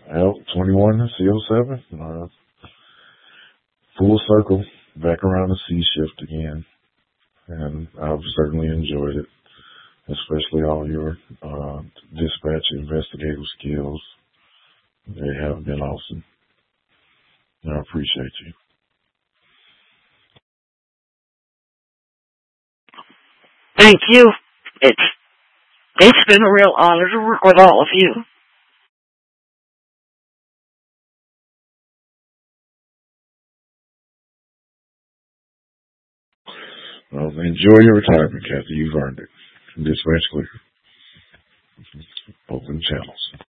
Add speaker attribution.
Speaker 1: Well, 21 CO7, full circle, back around the C shift again. And I've certainly enjoyed it, especially all your dispatch investigative skills. They have been awesome. And I appreciate you.
Speaker 2: Thank you. It's been a real honor to work with all of you.
Speaker 1: Well, enjoy your retirement, Kathy. You've earned it. Dispatch clear. Open channels.